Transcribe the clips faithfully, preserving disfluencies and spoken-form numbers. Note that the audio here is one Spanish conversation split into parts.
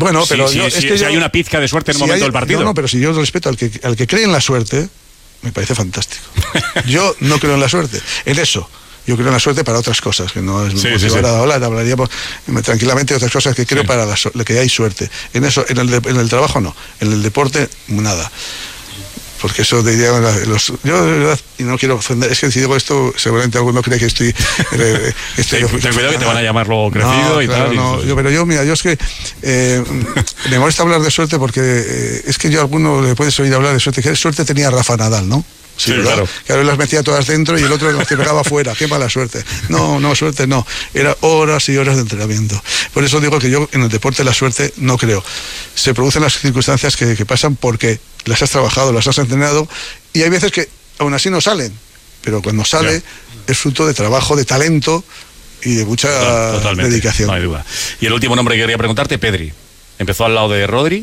Bueno, pero sí, yo, sí, es sí, que si yo, hay una pizca de suerte en un si momento hay, del partido. No, no, pero si yo respeto al que, al que cree en la suerte, me parece fantástico. Yo no creo en la suerte. En eso, yo creo en la suerte para otras cosas, que no es sí, motivar sí, sí. a hablar, hablaríamos tranquilamente de otras cosas que creo sí. para la, la que hay suerte. En eso, en el, en el trabajo no, en el deporte nada. Porque eso diría los, yo de verdad, y no quiero ofender, es que si digo esto seguramente alguno cree que estoy, eh, estoy ten, ten cuidado que te van a llamar luego crecido no, y claro, tal no, y... yo, pero yo mira yo es que eh, me molesta hablar de suerte porque eh, es que yo a alguno le puedes oír hablar de suerte, que suerte tenía Rafa Nadal, ¿no? Sí, sí, claro. Claro, él las metía todas dentro y el otro las pegaba afuera. Qué mala suerte. No, no, suerte no. Era horas y horas de entrenamiento. Por eso digo que yo en el deporte la suerte no creo. Se producen las circunstancias que, que pasan porque las has trabajado, las has entrenado y hay veces que aún así no salen. Pero cuando sale ya. es fruto de trabajo, de talento y de mucha Total, dedicación. No hay duda. Y el último nombre que quería preguntarte, Pedri. Empezó al lado de Rodri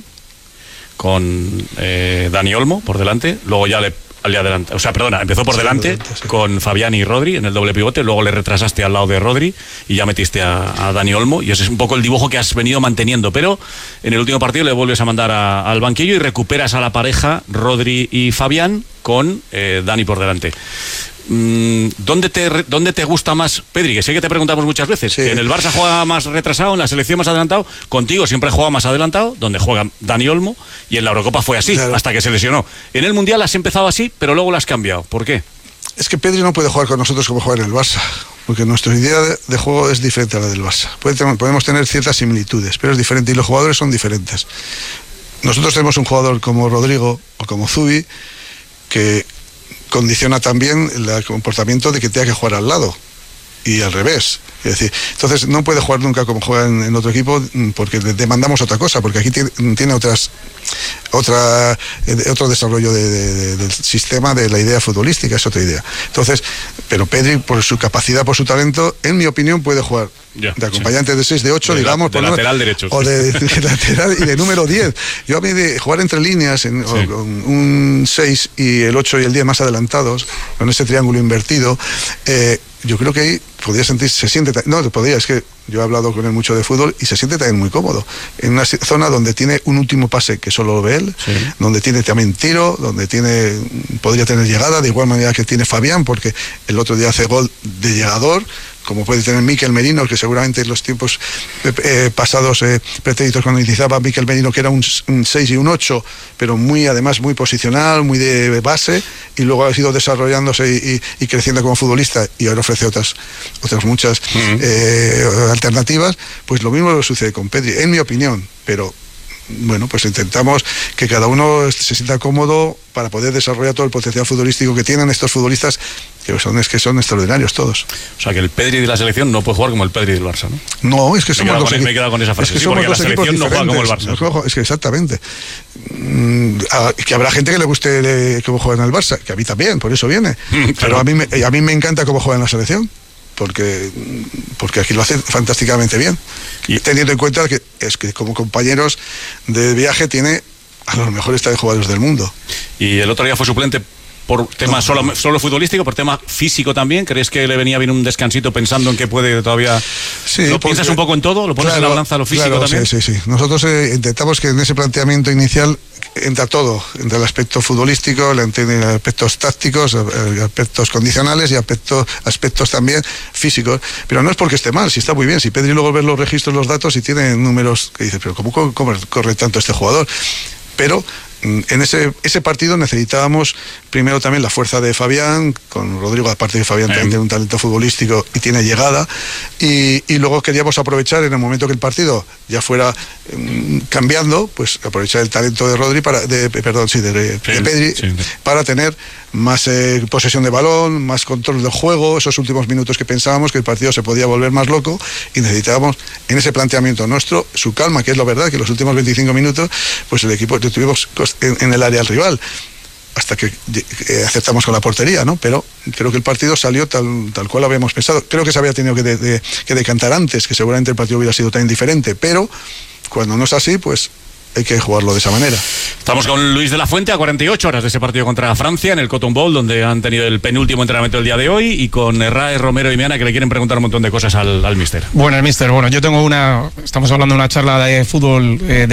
con eh, Dani Olmo por delante, luego ya le al adelante, o sea, perdona, empezó por sí, delante, delante sí. con Fabián y Rodri en el doble pivote, luego le retrasaste al lado de Rodri y ya metiste a, a Dani Olmo y ese es un poco el dibujo que has venido manteniendo, pero en el último partido le vuelves a mandar a, al banquillo y recuperas a la pareja Rodri y Fabián con eh, Dani por delante. ¿Dónde te, ¿Dónde te gusta más, Pedri? Que sé que te preguntamos muchas veces. Sí. En el Barça juega más retrasado, en la selección más adelantado. Contigo siempre juega más adelantado, donde juega Dani Olmo. Y en la Eurocopa fue así, claro. hasta que se lesionó. En el Mundial has empezado así, pero luego lo has cambiado. ¿Por qué? Es que Pedri no puede jugar con nosotros como juega en el Barça. Porque nuestra idea de, de juego es diferente a la del Barça. Puede tener, podemos tener ciertas similitudes, pero es diferente y los jugadores son diferentes. Nosotros tenemos un jugador como Rodrigo o como Zubi que condiciona también el comportamiento de que tenga que jugar al lado y al revés. Es decir, entonces no puede jugar nunca como juega en, en otro equipo porque le demandamos otra cosa, porque aquí tiene, tiene otras otra eh, otro desarrollo de, de, de, del sistema, de la idea futbolística, es otra idea. Entonces, pero Pedri, por su capacidad, por su talento, en mi opinión puede jugar ya, de acompañante sí. de seis, de ocho, de digamos, la, de por lateral derecho. O de, de lateral y de número diez. Yo a mí de jugar entre líneas, en, sí. o, con un seis y el ocho y el diez más adelantados, con ese triángulo invertido, eh, yo creo que ahí podría sentir, se siente, no, podría, es que yo he hablado con él mucho de fútbol y se siente también muy cómodo. En una zona donde tiene un último pase que solo lo ve él, sí. donde tiene también tiro, donde tiene, podría tener llegada, de igual manera que tiene Fabián, porque el otro día hace gol de llegador, como puede tener Mikel Merino, que seguramente en los tiempos eh, pasados eh, pretéritos cuando utilizaba Mikel Merino, que era un, un seis y un ocho, pero muy además muy posicional, muy de base, y luego ha ido desarrollándose y, y, y creciendo como futbolista, y ahora ofrece otras, otras muchas uh-huh. eh, alternativas. Pues lo mismo sucede con Pedri, en mi opinión, pero bueno, pues intentamos que cada uno se sienta cómodo para poder desarrollar todo el potencial futbolístico que tienen estos futbolistas, que son, es que son extraordinarios todos. O sea, que el Pedri de la selección no puede jugar como el Pedri del Barça, ¿no? No, es que somos dos equipos. Me he quedado con esa frase, es que sí, porque la selección no juega como el Barça. Es que exactamente. Mm, a, que habrá gente que le guste le, cómo juega en el Barça, que a mí también, por eso viene. Pero, Pero a mí, me, a mí me encanta cómo juega en la selección. Porque, porque aquí lo hace fantásticamente bien. Y teniendo en cuenta que es que como compañeros de viaje tiene a los mejores jugadores del mundo. Y el otro día fue suplente por tema no, solo, no. solo futbolístico, por tema físico también. ¿Crees que le venía bien un descansito pensando en que puede todavía... Sí, ¿Lo porque, piensas un poco en todo? ¿Lo pones claro, en la balanza lo físico claro, también? Sí, sí, sí. Nosotros eh, intentamos que en ese planteamiento inicial entra todo, entra el aspecto futbolístico, el aspectos tácticos, aspectos condicionales y aspectos, aspectos también físicos, pero no es porque esté mal, si está muy bien, si Pedri luego ve los registros, los datos y tiene números que dice, pero ¿cómo, cómo corre tanto este jugador? Pero en ese, ese partido necesitábamos primero también la fuerza de Fabián, con Rodrigo, aparte de Fabián, también tiene un talento futbolístico y tiene llegada, y, y luego queríamos aprovechar en el momento que el partido ya fuera um, cambiando, pues aprovechar el talento de Rodri para, de, perdón, sí, de, de, sí, de Pedri, sí. para tener más eh, posesión de balón, más control del juego, esos últimos minutos que pensábamos que el partido se podía volver más loco, y necesitábamos en ese planteamiento nuestro su calma, que es lo verdad, que los últimos veinticinco minutos pues el equipo tuvimos en, en el área al rival hasta que eh, acertamos con la portería, ¿no? Pero creo que el partido salió tal, tal cual habíamos pensado. Creo que se había tenido que, de, de, que decantar antes, que seguramente el partido hubiera sido tan diferente, pero cuando no es así, pues hay que jugarlo de esa manera. Estamos con Luis de la Fuente a cuarenta y ocho horas de ese partido contra Francia en el Cotton Bowl, donde han tenido el penúltimo entrenamiento del día de hoy, y con Herrera, Romero y Meana, que le quieren preguntar un montón de cosas al, al míster. Bueno, el míster, bueno, yo tengo una, estamos hablando de una charla de fútbol eh,